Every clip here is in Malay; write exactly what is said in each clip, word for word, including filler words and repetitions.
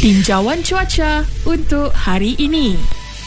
Tinjauan cuaca untuk hari ini.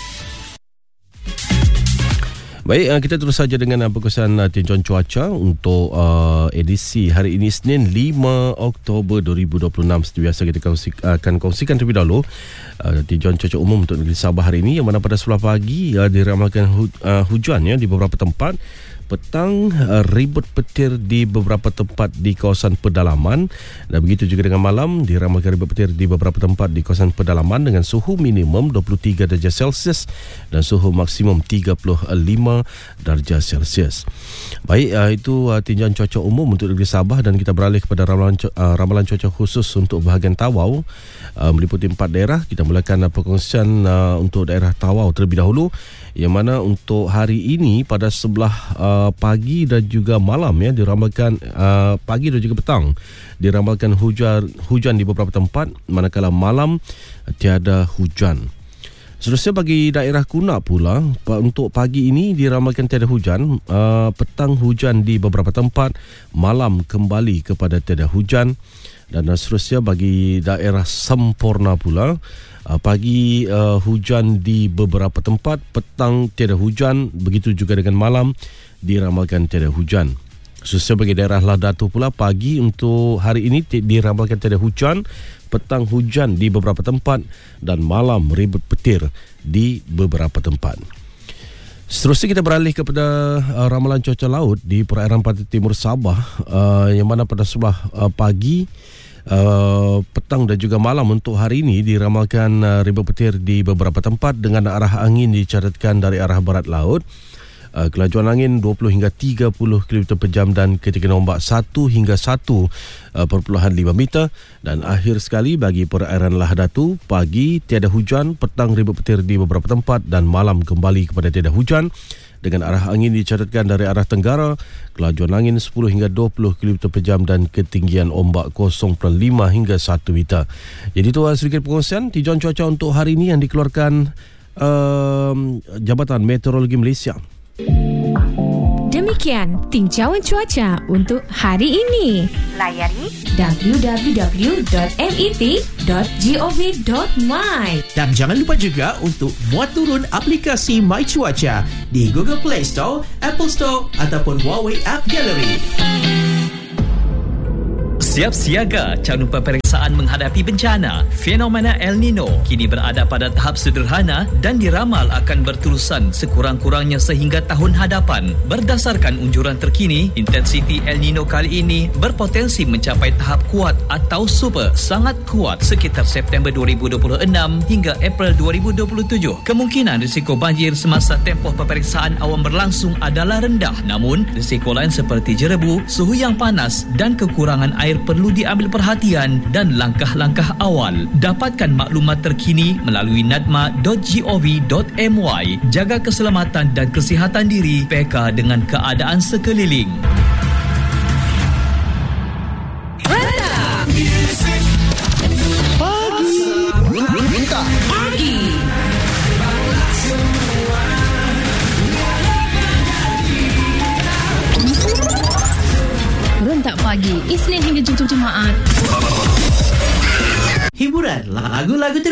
Baik, kita terus saja dengan perkongsian tinjauan cuaca untuk uh, edisi hari ini Isnin lima Oktober dua ribu dua puluh enam. Seperti biasa kita kongsi, akan kongsikan terlebih dahulu uh, tinjauan cuaca umum untuk negeri Sabah hari ini, yang mana pada sebelah pagi uh, diramalkan hu, uh, hujan ya di beberapa tempat. Petang uh, ribut petir di beberapa tempat di kawasan pedalaman, dan begitu juga dengan malam diramalkan ribut petir di beberapa tempat di kawasan pedalaman dengan suhu minimum dua puluh tiga darjah Celsius dan suhu maksimum tiga puluh lima darjah Celsius. Baik, uh, itu uh, tinjauan cuaca umum untuk negeri Sabah, dan kita beralih kepada ramalan, uh, ramalan cuaca khusus untuk bahagian Tawau, uh, meliputi empat daerah. Kita mulakan uh, perkongsian uh, untuk daerah Tawau terlebih dahulu, yang mana untuk hari ini pada sebelah uh, pagi dan juga malam ya diramalkan uh, pagi dan juga petang diramalkan hujan hujan di beberapa tempat, manakala malam tiada hujan. Seterusnya bagi daerah Kunak pula, untuk pagi ini diramalkan tiada hujan, uh, petang hujan di beberapa tempat, malam kembali kepada tiada hujan. Dan seterusnya bagi daerah Semporna pula, Uh, pagi uh, hujan di beberapa tempat, petang tiada hujan, begitu juga dengan malam diramalkan tiada hujan. Khususnya bagi daerah Ladatu pula, pagi untuk hari ini diramalkan tiada hujan, petang hujan di beberapa tempat, dan malam ribut petir di beberapa tempat. Seterusnya kita beralih kepada uh, ramalan cuaca laut di perairan pantai timur Sabah, uh, yang mana pada sebelah uh, pagi, Uh, petang dan juga malam untuk hari ini diramalkan uh, ribut petir di beberapa tempat dengan arah angin dicatatkan dari arah barat laut. Uh, kelajuan angin dua puluh hingga tiga puluh kilometer per jam dan ketinggian ombak satu hingga satu perpuluhan lima meter. Dan akhir sekali bagi perairan Lahadatu, pagi tiada hujan, petang ribut petir di beberapa tempat, dan malam kembali kepada tiada hujan dengan arah angin dicatatkan dari arah tenggara, kelajuan angin sepuluh hingga dua puluh kilometer per jam dan ketinggian ombak kosong perpuluhan lima hingga satu meter. Jadi itu sedikit perkongsian tinjauan cuaca untuk hari ini yang dikeluarkan um, Jabatan Meteorologi Malaysia. Demikian tinjauan cuaca untuk hari ini. Layari w w w dot met dot gov dot my. Dan jangan lupa juga untuk muat turun aplikasi My Cuaca di Google Play Store, Apple Store ataupun Huawei App Gallery. Siap siaga calon peperiksaan menghadapi bencana. Fenomena El Nino kini berada pada tahap sederhana dan diramal akan berterusan sekurang-kurangnya sehingga tahun hadapan. Berdasarkan unjuran terkini, intensiti El Nino kali ini berpotensi mencapai tahap kuat atau super sangat kuat sekitar September dua ribu dua puluh enam hingga April dua ribu dua puluh tujuh. Kemungkinan risiko banjir semasa tempoh peperiksaan awam berlangsung adalah rendah. Namun, risiko lain seperti jerebu, suhu yang panas dan kekurangan air perlu diambil perhatian dan langkah-langkah awal. Dapatkan maklumat terkini melalui nadma dot gov dot my. Jaga keselamatan dan kesihatan diri, peka dengan keadaan sekeliling. Rentak pagi, Isnin hingga Jumaat. Hiburan lagu-lagu